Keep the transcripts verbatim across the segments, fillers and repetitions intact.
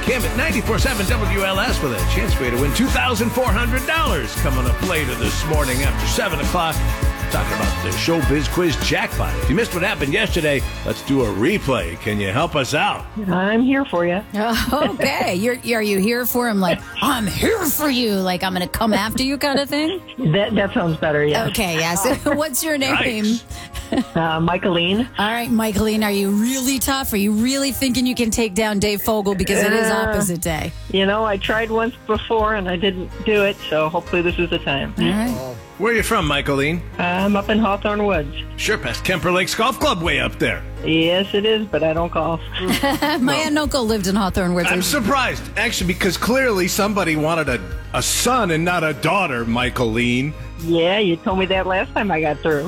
Kim at ninety-four point seven W L S with a chance for you to win two thousand four hundred dollars coming up later this morning after seven o'clock. Talking about the Showbiz Quiz Jackpot. If you missed what happened yesterday, let's do a replay. Can you help us out? I'm here for you. Okay. You're, are you here for him? Like, I'm here for you. Like, I'm going to come after you kind of thing? That that sounds better, yeah. Okay, yes. What's your name? Nice. Uh, Michaeline. All right, Michaeline, are you really tough? Are you really thinking you can take down Dave Fogel? Because it is opposite day. You know, I tried once before and I didn't do it, so hopefully this is the time. All right. Where are you from, Michaeline? I'm up in Hawthorne Woods. Sure, past Kemper Lakes Golf Club way up there. Yes, it is, but I don't golf. My aunt and uncle lived in Hawthorne Woods. I'm surprised, actually, because clearly somebody wanted a, a son and not a daughter, Michaeline. Yeah, you told me that last time I got through.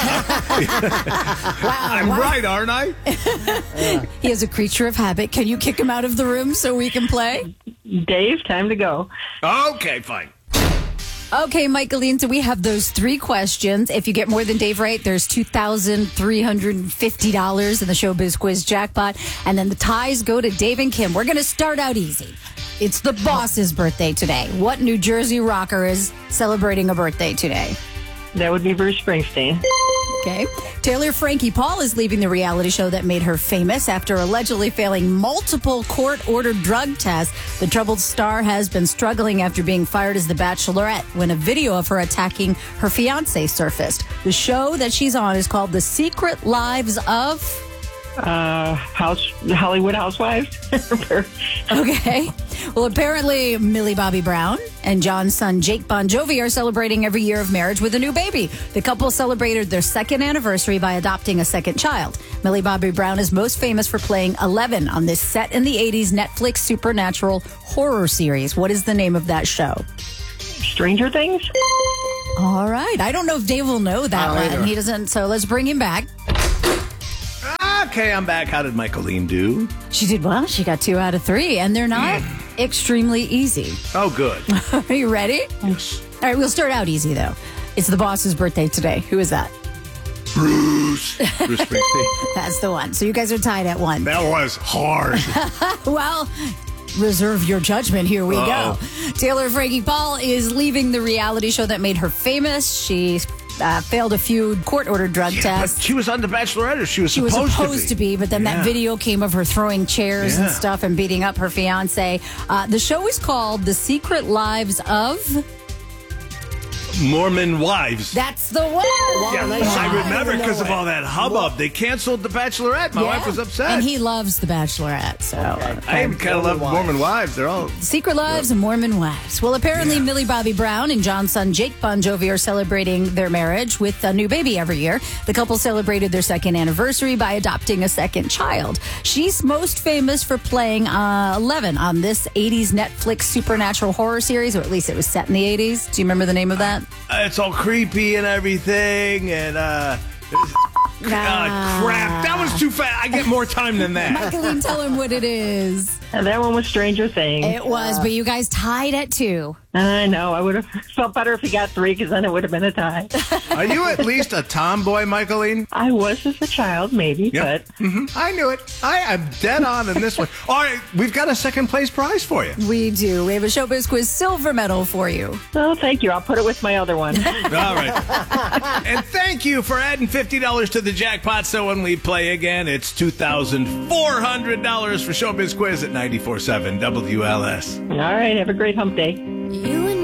Wow, I'm wow. right, aren't I? He is a creature of habit. Can you kick him out of the room so we can play? Dave, time to go. Okay, fine. Okay, Michaeline, so we have those three questions. If you get more than Dave right, there's two thousand three hundred fifty dollars in the Showbiz Quiz Jackpot. And then the ties go to Dave and Kim. We're going to start out easy. It's the boss's birthday today. What New Jersey rocker is celebrating a birthday today? That would be Bruce Springsteen. Okay. Taylor Frankie Paul is leaving the reality show that made her famous after allegedly failing multiple court-ordered drug tests. The troubled star has been struggling after being fired as the Bachelorette when a video of her attacking her fiancé surfaced. The show that she's on is called The Secret Lives of... Uh, House Hollywood Housewives. Okay. Well, apparently Millie Bobby Brown and John's son Jake Bon Jovi are celebrating every year of marriage with a new baby. The couple celebrated their second anniversary by adopting a second child. Millie Bobby Brown is most famous for playing Eleven on this set in the eighties Netflix supernatural horror series. What is the name of that show? Stranger Things? All right. I don't know if Dave will know that Oh, one. either. He doesn't. So let's bring him back. Okay, I'm back. How did Michaeline do? She did well. She got two out of three, and they're not extremely easy. Oh, good. Are you ready? Yes. All right, we'll start out easy, though. It's the boss's birthday today. Who is that? Bruce. Bruce Springsteen. That's the one. So you guys are tied at one. That was hard. Well, reserve your judgment. Here we Uh-oh. go. Taylor Frankie Paul is leaving the reality show that made her famous. She uh, failed a few court-ordered drug Yeah, tests. but she was on The Bachelorette, or she was She was supposed, supposed to be. but then Yeah. that video came of her throwing chairs and Yeah. stuff and beating up her fiance. Uh, the show is called The Secret Lives of... Mormon Wives. That's the one. Yes, I remember because of all that hubbub. They canceled The Bachelorette. My Yeah. wife was upset. And he loves The Bachelorette. So I even kind of love Mormon Wives. They're all... Secret Lives of Mormon Wives. Well, apparently Yeah. Millie Bobby Brown and John's son Jake Bon Jovi are celebrating their marriage with a new baby every year. The couple celebrated their second anniversary by adopting a second child. She's most famous for playing uh, Eleven on this eighties Netflix supernatural horror series, or at least it was set in the eighties. Do you remember the name of that? Uh, it's all creepy and everything, and uh, uh crap. That was too fast. I get more time than that. Michaeline, tell him what it is. And that one was Stranger Things. It was, but you guys tied at two. I know. I would have felt better if he got three, because then it would have been a tie. Are you at least a tomboy, Michaeline? I was as a child, maybe, Yep. but hmm I knew it. I am dead on in this one. All right, we've got a second place prize for you. We do. We have a Showbiz Quiz silver medal for you. oh, thank you. I'll put it with my other one. All right. And thank you for adding fifty dollars to the jackpot, so when we play again, it's two thousand four hundred dollars for Showbiz Quiz at ninety-four point seven W L S. All right. Have a great hump day. You